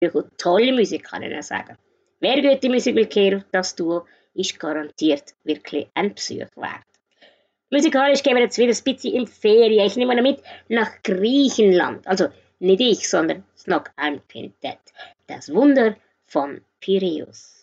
Wirklich tolle Musik, kann ich Ihnen sagen. Wer gute Musik will hören, das Duo ist garantiert wirklich ein Besuch wert. Musikalisch gehen wir jetzt wieder ein bisschen in Ferien. Ich nehme euch mit nach Griechenland. Also nicht ich, sondern Snog Quintett. Das Wunder von Piräus.